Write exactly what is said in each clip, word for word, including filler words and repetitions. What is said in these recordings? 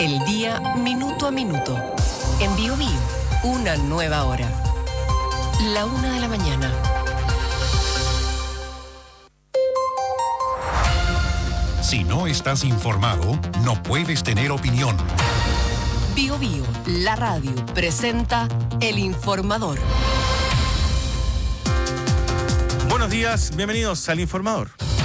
El día minuto a minuto. En Bio Bio, una nueva hora. La una de la mañana. Si no estás informado, no puedes tener opinión. Bio Bio, la radio, presenta El Informador. Buenos días, bienvenidos al Informador.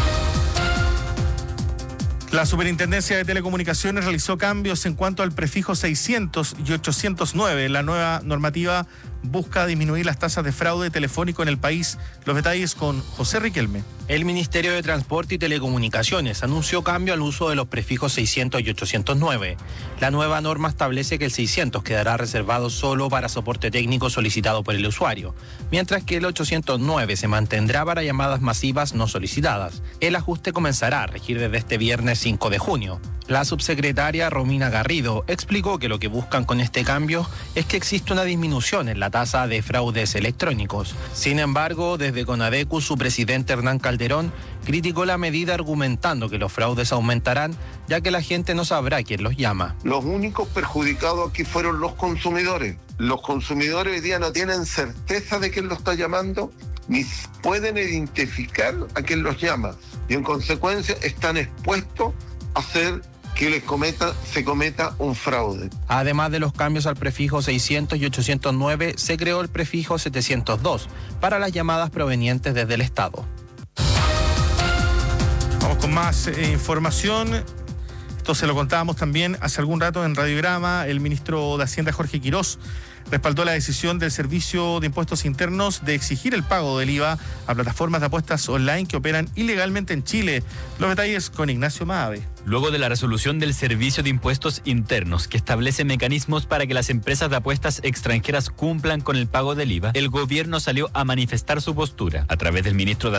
La Superintendencia de Telecomunicaciones realizó cambios en cuanto al prefijo seiscientos y ochocientos nueve. La nueva normativa busca disminuir las tasas de fraude telefónico en el país. Los detalles con José Riquelme. El Ministerio de Transporte y Telecomunicaciones anunció cambio al uso de los prefijos seiscientos y ochocientos nueve. La nueva norma establece que el seiscientos quedará reservado solo para soporte técnico solicitado por el usuario, mientras que el ochocientos nueve se mantendrá para llamadas masivas no solicitadas. El ajuste comenzará a regir desde este viernes cinco de junio. La subsecretaria Romina Garrido explicó que lo que buscan con este cambio es que existe una disminución en la tasa de fraudes electrónicos. Sin embargo, desde CONADECU, su presidente Hernán Calderón criticó la medida argumentando que los fraudes aumentarán, ya que la gente no sabrá quién los llama. Los únicos perjudicados aquí fueron los consumidores. Los consumidores hoy día no tienen certeza de quién los está llamando, ni pueden identificar a quién los llama. Y en consecuencia están expuestos a hacer que les cometa, se cometa un fraude. Además de los cambios al prefijo seiscientos y ochocientos nueve, se creó el prefijo setecientos dos para las llamadas provenientes desde el Estado. Vamos con más eh, información. Esto se lo contábamos también hace algún rato en Radiograma. El ministro de Hacienda, Jorge Quirós, respaldó la decisión del Servicio de Impuestos Internos de exigir el pago del I V A a plataformas de apuestas online que operan ilegalmente en Chile. Los detalles con Ignacio Maave. Luego de la resolución del Servicio de Impuestos Internos, que establece mecanismos para que las empresas de apuestas extranjeras cumplan con el pago del I V A, el gobierno salió a manifestar su postura. A través del ministro de